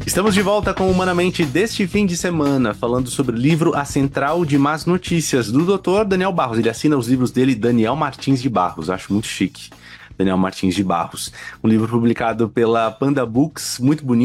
Estamos de volta com Humanamente deste fim de semana, falando sobre o livro A Central de Más Notícias, do Dr. Daniel Barros. Ele assina os livros dele, Daniel Martins de Barros, acho muito chique. Daniel Martins de Barros. Um livro publicado pela Panda Books, muito bonito.